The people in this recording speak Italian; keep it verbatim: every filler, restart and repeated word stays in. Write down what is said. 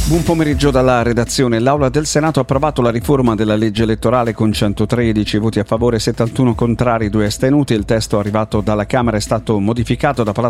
Buon pomeriggio dalla redazione. L'Aula del Senato ha approvato la riforma della legge elettorale con centotredici voti a favore, settantuno contrari, due astenuti. Il testo arrivato dalla Camera è stato modificato da Palazzo